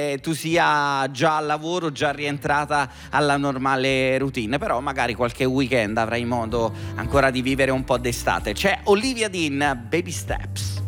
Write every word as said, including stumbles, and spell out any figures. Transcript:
che tu sia già al lavoro, già rientrata alla normale routine, però magari qualche weekend avrai modo ancora di vivere un po' d'estate. C'è Olivia Dean, Baby Steps.